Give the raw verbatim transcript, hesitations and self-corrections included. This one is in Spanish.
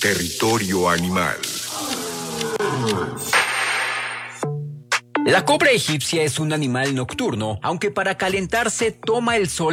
Territorio Animal. La cobra egipcia es un animal nocturno, aunque para calentarse toma el sol